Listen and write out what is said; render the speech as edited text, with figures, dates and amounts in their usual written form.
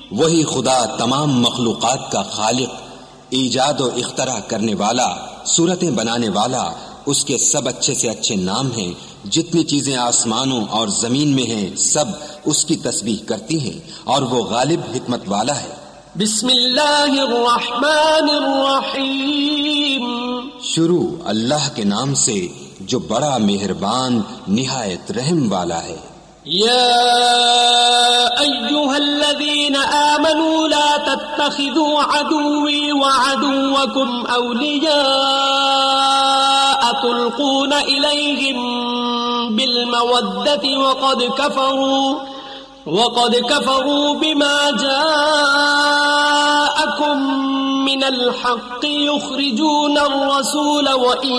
वही खुदा तमाम मखलूकात का खालिक, ईजाद और इख्तरा करने वाला, सूरतें बनाने वाला। उसके सब अच्छे से अच्छे नाम हैं। जितनी चीजें आसमानों और जमीन में हैं सब उसकी तस्बीह करती हैं और वो गालिब हिकमत वाला है। बिस्मिल्लाहिर्रहमानिर्रहीम। शुरू अल्लाह के नाम से जो बड़ा मेहरबान निहायत रहम वाला है। या अय्युहल्लज़ीना आमनू ला तत्तखिदू अदुव्वी व अदुव्वकुम औलिया तुल्कून इलैहिम बिलमवद्दति वक़द कफ़रू बिमा जाअकुम मिनल हक़्क़ि युख़रिजून अर्रसूल व